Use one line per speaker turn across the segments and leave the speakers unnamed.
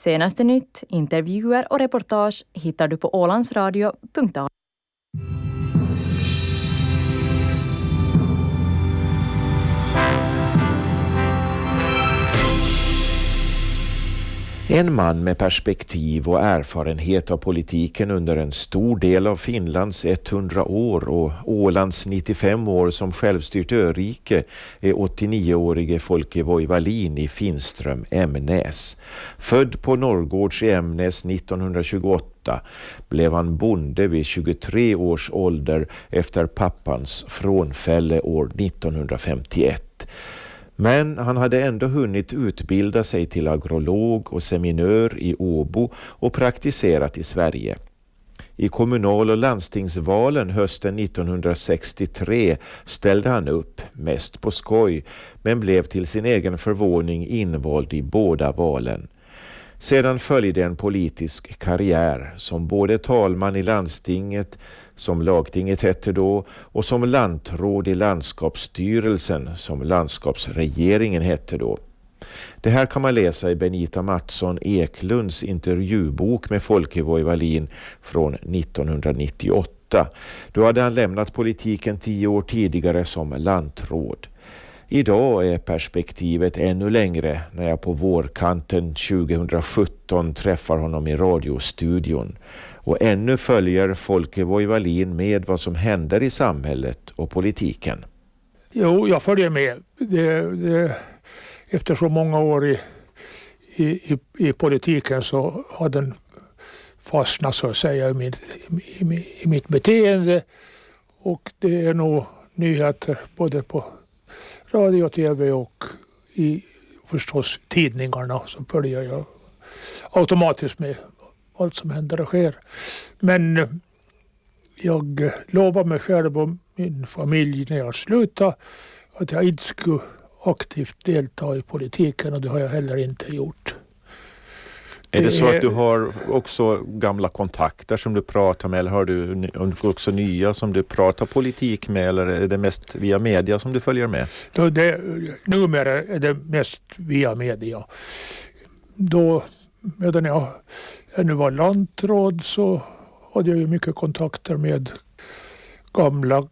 Senaste nytt, intervjuer och reportage hittar du på ålandsradio.se.
En man med perspektiv och erfarenhet av politiken under en stor del av Finlands 100 år och Ålands 95 år som självstyrt örike är 89-årige Folke Voivalin i Finström, Emnäs. Född på Norrgårds i Emnäs 1928 blev han bonde vid 23 års ålder efter pappans frånfälle år 1951. Men han hade ändå hunnit utbilda sig till agrolog och seminör i Åbo och praktiserat i Sverige. I kommunal- och landstingsvalen hösten 1963 ställde han upp, mest på skoj, men blev till sin egen förvåning invald i båda valen. Sedan följde en politisk karriär som både talman i landstinget, som lagtinget hette då, och som lantråd i landskapsstyrelsen, som landskapsregeringen hette då. Det här kan man läsa i Benita Mattsson Eklunds intervjubok med Folke Voivalin från 1998. Då hade han lämnat politiken 10 år tidigare som lantråd. Idag är perspektivet ännu längre när jag på vårkanten 2017 träffar honom i radiostudion. Och ännu följer Folke Voivalin med vad som händer i samhället och politiken.
Jo, jag följer med. Efter så många år i politiken så har den fastnat så att säga i mitt beteende. Och det är nog nyheter både på radio, tv och i förstås tidningarna, så följer jag automatiskt med allt som händer och sker. Men jag lovar mig själv och min familj när jag slutar att jag inte skulle aktivt delta i politiken, och det har jag heller inte gjort.
Är det så att du har också gamla kontakter som du pratar med, eller har du också nya som du pratar politik med, eller är det mest via media som du följer med?
Numera är det mest via media. Då, medan jag ännu var lantråd, så hade jag ju mycket kontakter med gamla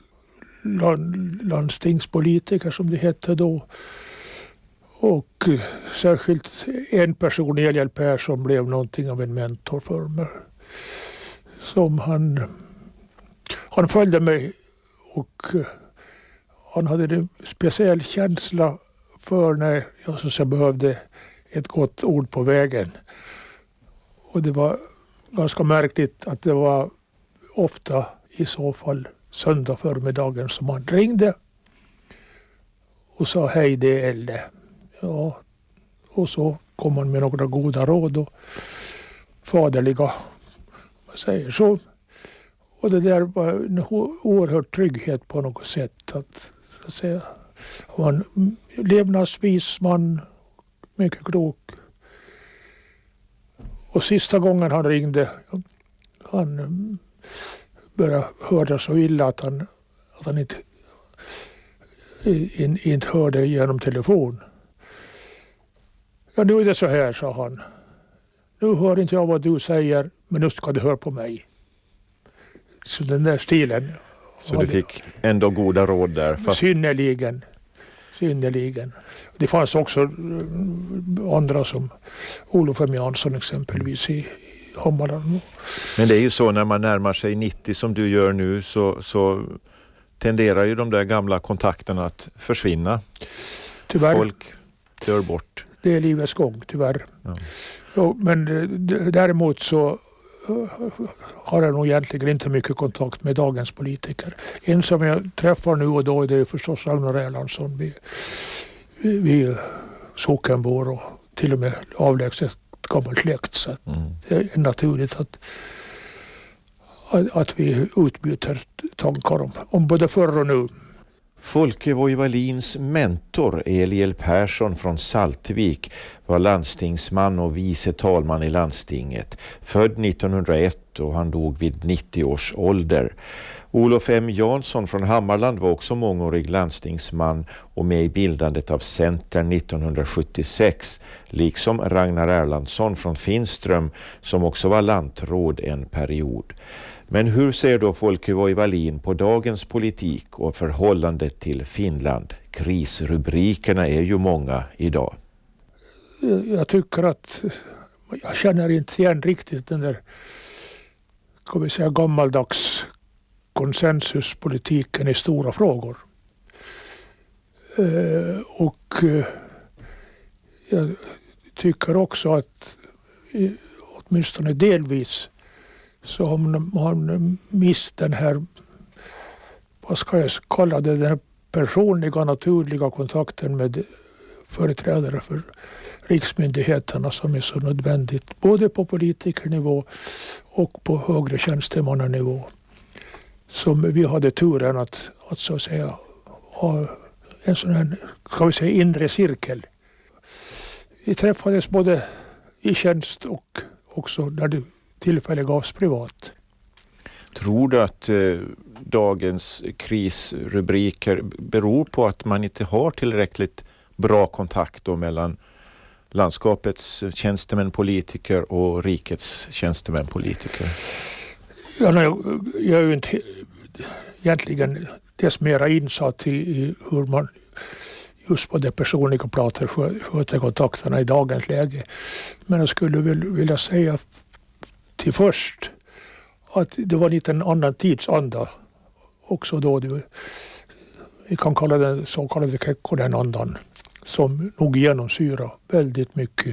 landstingspolitiker som det hette då. Och särskilt en person, Eliel Persson, blev någonting av en mentor för mig. Som han följde mig, och han hade en speciell känsla för när jag så behövde ett gott ord på vägen. Och det var ganska märkligt att det var ofta i så fall söndag förmiddagen som han ringde och sa hej, det är Elle. Ja, och så kom han med några goda råd och faderliga, vad säger så. Och det där var en oerhörd trygghet på något sätt. Att säga, han var en levnadsvis man, mycket klok. Och sista gången han ringde, han började höra så illa att han inte hörde genom telefon. Ja, nu är det så här, sa han. Nu hör inte jag vad du säger, men nu ska du höra på mig. Så den där stilen.
Så du fick ändå goda råd där?
Fast... Synnerligen. Det fanns också andra som Olof M. Jansson exempelvis i Hommaland.
Men det är ju så när man närmar sig 90 som du gör nu, så tenderar ju de där gamla kontakterna att försvinna.
Tyvärr.
Folk dör bort.
Det är livets gång, tyvärr.
Ja.
Ja, men däremot så har jag nog egentligen inte mycket kontakt med dagens politiker. En som jag träffar nu och då är det förstås Ragnar Erlandsson. Vi sockenbor och till och med avlägset gammalt släkt. Så det är naturligt att vi utbyter tankar om både förr och nu.
Folke Voivalins mentor Eliel Persson från Saltvik var landstingsman och vice talman i landstinget. Född 1901 och han dog vid 90 års ålder. Olof M. Jansson från Hammarland var också mångårig landstingsman och med i bildandet av Centern 1976, liksom Ragnar Erlandsson från Finström som också var lantråd en period. Men hur ser då Folke Voivalin på dagens politik och förhållandet till Finland? Krisrubrikerna är ju många idag.
Jag tycker att jag känner inte igen riktigt den där, kan vi säga, gammaldags konsensuspolitiken i stora frågor. Och jag tycker också att åtminstone delvis så har man mist den här, vad ska jag kalla det, den här personliga naturliga kontakten med företrädare för riksmyndigheterna som är så nödvändigt både på politikernivå och på högre tjänstemannanivå. Som vi hade turen att så att säga ha en sån här, ska vi säga, inre cirkel. Vi träffades både i tjänst och också när det tillfälle gavs privat.
Tror du att dagens krisrubriker beror på att man inte har tillräckligt bra kontakt då mellan landskapets tjänstemän, politiker och rikets tjänstemän, politiker?
Ja, jag är ju inte egentligen dess mera insatt i hur man just på det personliga planet sköter kontakterna i dagens läge. Men jag skulle vilja säga till först att det var lite en annan tidsanda också då. Vi kan kalla den så kallade Kekkonen-andan som nog genomsyrar väldigt mycket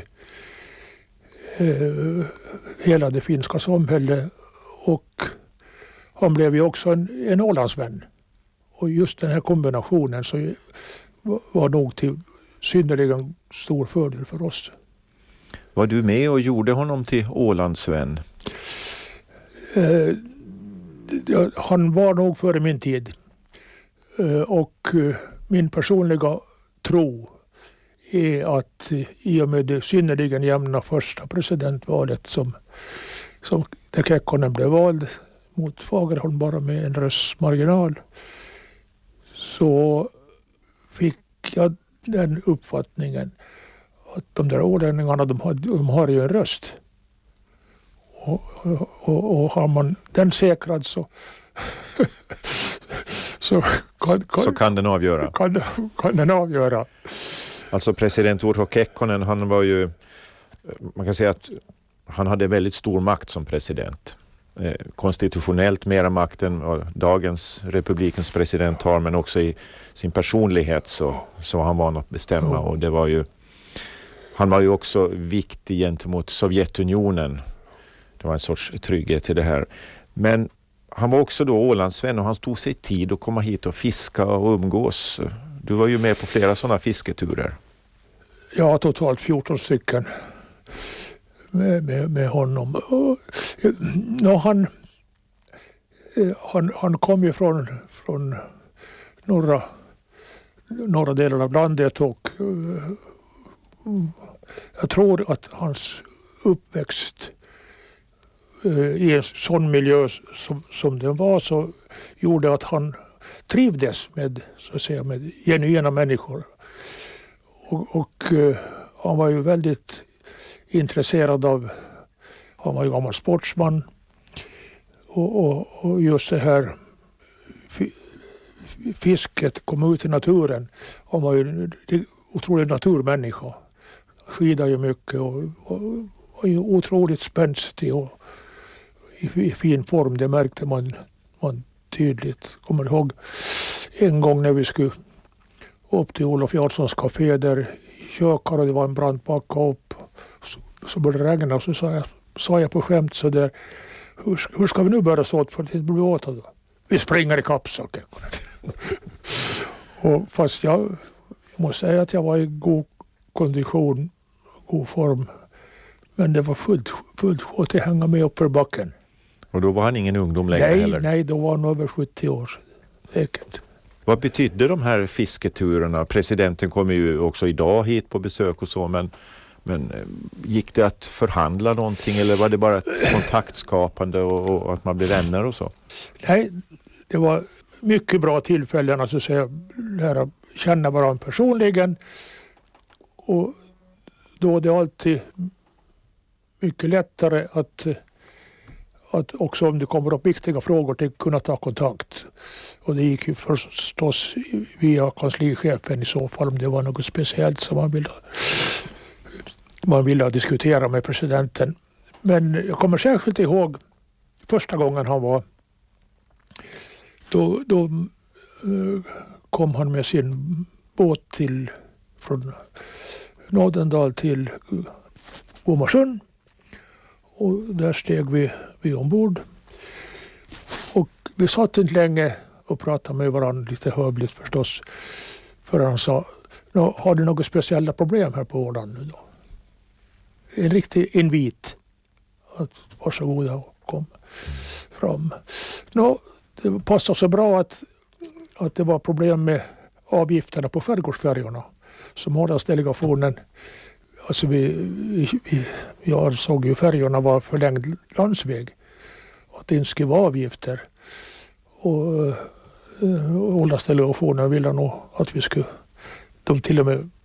hela det finska samhället. Och han blev ju också en Ålandsvän. Och just den här kombinationen så var nog till synnerligen stor fördel för oss.
Var du med och gjorde honom till Ålandsvän?
Han var nog före min tid. Och min personliga tro är att i och med det synnerligen jämna första presidentvalet som där Kekkonen blev vald mot Fagerholm bara med en röstmarginal, så fick jag den uppfattningen att de där ålänningarna de har ju en röst. Och har man den säkrad så så
kan den avgöra.
Kan den avgöra.
Alltså president Urho Kekkonen, han var ju, man kan säga att han hade väldigt stor makt som president. Konstitutionellt mera makt än vad dagens republikens president har, men också i sin personlighet så han var något bestämma. Och det var ju, han var ju också viktig gentemot Sovjetunionen. Det var en sorts trygghet i det här. Men han var också då Ålandsvän och han tog sig tid att komma hit och fiska och umgås. Du var ju med på flera sådana fisketurer.
Ja, totalt 14 stycken med honom. Han kom ju från norra delen av landet och jag tror att hans uppväxt i en sån miljö som den var så gjorde att han trivdes med, så att säga, med genuina människor. Och han var ju väldigt intresserad av, han var ju gammal sportsman och just det här fisket, kom ut i naturen. Han var ju en otrolig naturmänniska. Skidade ju mycket och var ju otroligt spänstig och i fin form. Det märkte man tydligt. Kommer ihåg en gång när vi skulle upp till Olof Jarlssons café där i kökar och det var en brant backa upp. Så började det regna och så sa jag på skämt så där, hur ska vi nu börja så för att det inte blir åt då? Vi springer i kapp, sa Kekkonen. Och fast jag måste säga att jag var i god kondition, god form. Men det var fullt svårt att hänga med upp för backen.
Och då var han ingen ungdom längre heller?
Nej, då var han över 70 år. Säkert.
Vad betydde de här fisketurerna? Presidenten kommer ju också idag hit på besök och så, men gick det att förhandla någonting eller var det bara ett kontaktskapande och att man blir vänner och så?
Nej, det var mycket bra tillfällen att lära känna varandra personligen. Och då är det alltid mycket lättare att också om det kommer upp viktiga frågor till kunna ta kontakt. Och det gick ju förstås via kanslichefen i så fall om det var något speciellt som man ville diskutera med presidenten. Men jag kommer särskilt ihåg första gången han var. Då kom han med sin båt från Nådendal till Gomarsund. Och där steg vi ombord. Och vi satt inte länge och pratade med varandra, lite hövligt förstås. För han sa, har du några speciella problem här på Åland nu då? En riktig invit. Att varsågoda och kom fram. Det passar så bra att det var problem med avgifterna på skärgårdsfärjorna. Som Ålandsdelegationen, alltså vi ansåg ju färjorna var förlängd landsväg. Och att det inte skulle vara avgifter. Och Ålandsdelegationen ville nog att de till och med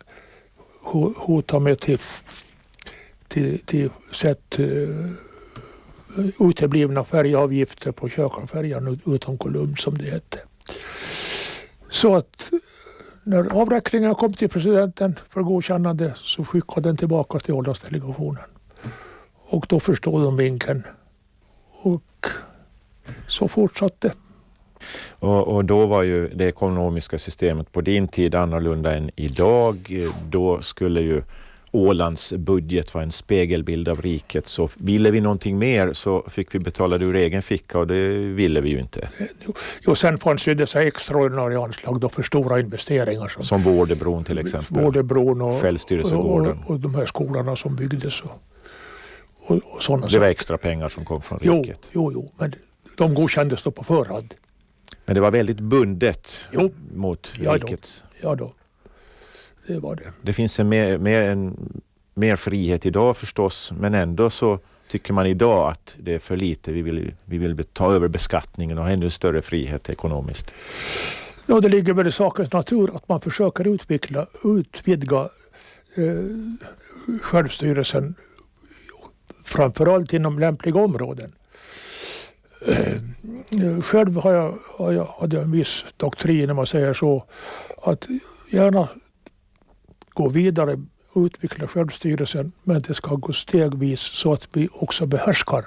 hota med till sätt uteblivna färjeavgifter på Kökarfärjan utom Kolumn som det hette. Så att när avräkningen kom till presidenten för godkännande så skickade den tillbaka till Ålandsdelegationen. Och då förstod de vinkeln. Och så fortsatte.
Och då var ju det ekonomiska systemet på din tid annorlunda än idag. Då skulle ju Ålands budget vara en spegelbild av riket. Så ville vi någonting mer så fick vi betala det ur egen ficka och det ville vi ju inte.
Jo, sen fanns ju dessa extraordinära anslag då för stora investeringar.
Som Vårdebron till exempel.
Vårdebron och
Självstyrelsegården.
Och de här skolorna som byggdes och sådana.
Det var extra pengar som kom från riket.
Jo, men de godkändes då på förhand.
Men det var väldigt bundet mot riket.
Ja då. Det var det.
Det finns mer frihet idag förstås, men ändå så tycker man idag att det är för lite. Vi vill ta över beskattningen och ha ännu större frihet ekonomiskt.
Det ligger väl i sakens natur att man försöker utvidga självstyrelsen framförallt inom lämpliga områden. Själv hade jag en viss doktrin när man säger så att gärna gå vidare och utveckla självstyrelsen, men det ska gå stegvis så att vi också behärskar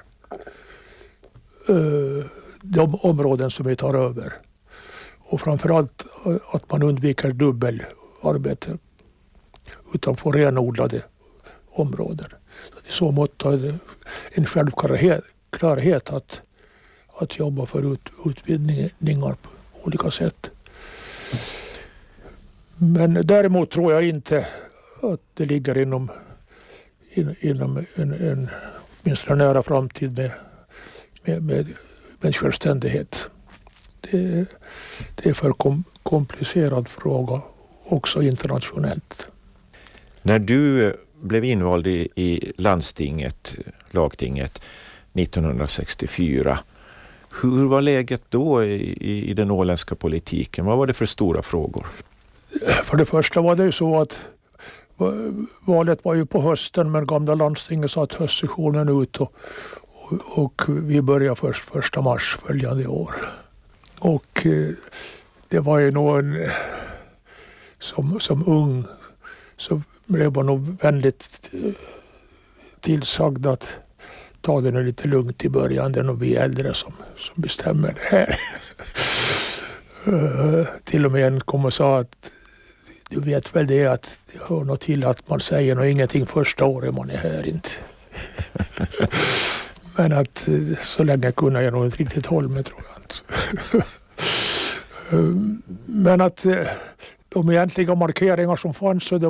de områden som vi tar över. Och framförallt att man undviker dubbelarbete utan får renodlade områden. Så mått är det en självklarhet att jobba för utvidgningar på olika sätt. Men däremot tror jag inte att det ligger inom en minst nära framtid med självständighet. Det är för komplicerad fråga också internationellt.
När du blev invald i lagtinget 1964, hur var läget då i den åländska politiken? Vad var det för stora frågor?
För det första var det ju så att valet var ju på hösten, men gamla landstinget satt höstsessionen ut och vi började först 1 mars följande år. Och det var ju nog som ung så blev man nog väldigt tillsagd att ta det nu lite lugnt i början. Det är nog vi äldre som bestämmer det här. Till och med en kom och sa att du vet väl det att det hör något till att man säger nog ingenting första året man är här inte. Men att så länge kunde jag nog inte riktigt hålla mig, tror jag inte. Men att de egentliga markeringar som fanns, så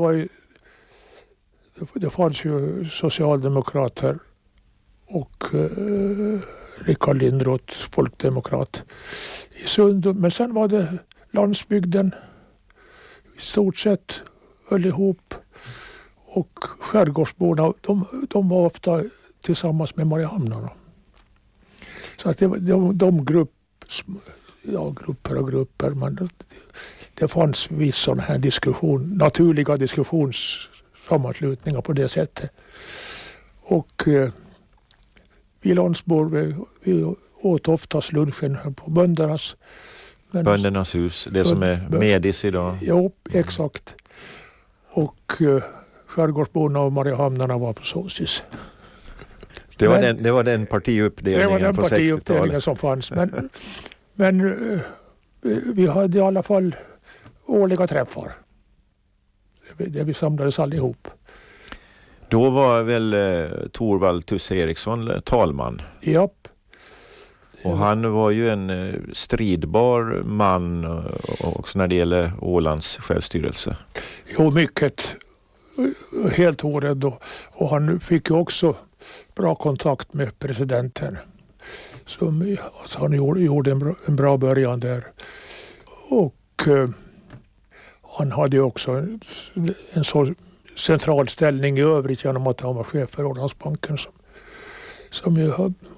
det fanns ju socialdemokrater och Rickard Lindroth, folkdemokrat i Sund. Men sen var det landsbygden i stort sett höll ihop, och skärgårdsborna de var ofta tillsammans med Mariehamnarna. Så att det var de grupper och grupper. Men det fanns viss sån här naturliga diskussionssammanslutningar på det sättet. Och vi landsbor, vi åt oftast lunchen på böndernas
hus, det som är Medis idag.
Jo, exakt. Och skärgårdsborna och Mariehamnarna var på Såsis.
Det var den partiuppdelningen på 60-talet
som fanns. Men vi hade i alla fall årliga träffar. Där vi samlades allihop.
Då var väl Thorvald Tusse Eriksson talman?
Japp.
Och han var ju en stridbar man också när det gäller Ålands självstyrelse.
Jo, mycket. Helt orädd. Och han fick ju också bra kontakt med presidenten. Så han gjorde en bra början där. Och han hade ju också en så central ställning i övrigt genom att han var chef för Ålandsbanken som ju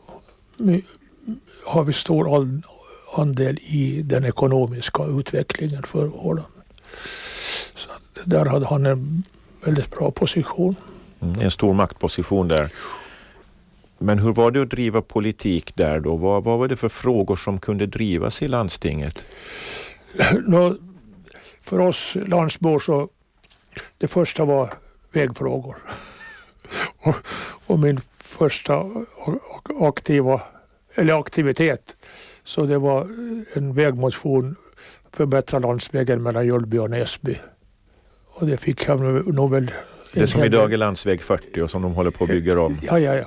har vi stor andel i den ekonomiska utvecklingen för Åland. Så där hade han en väldigt bra position.
En stor maktposition där. Men hur var det att driva politik där då? Vad var det för frågor som kunde drivas i landstinget?
För oss landsbor så det första var vägfrågor. och min första aktivitet så det var en vägmotion förbättra landsvägen mellan Jölby och Näsby. Och det fick jag nog väl...
Det som idag är landsväg 40 och som de håller på att bygga om.
Ja.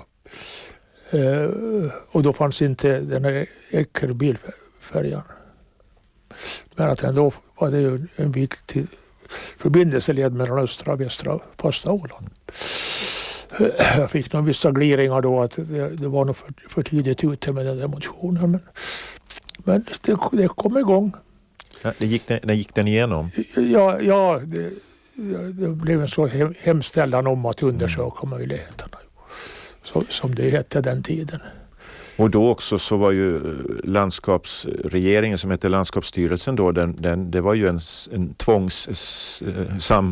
Och då fanns inte den här Eckerbilfärjan. Men att ändå var det ju en viktig förbindelseled mellan östra och västra fasta Åland. Jag fick nog vissa gliringar då att det var nog för tidigt ute med den där motionen. Men det kom igång.
Ja, gick den igenom?
Ja, det blev en så hemställan om att undersöka möjligheterna. Som det hette den tiden.
Och då också så var ju landskapsregeringen som hette landskapsstyrelsen då, det var ju en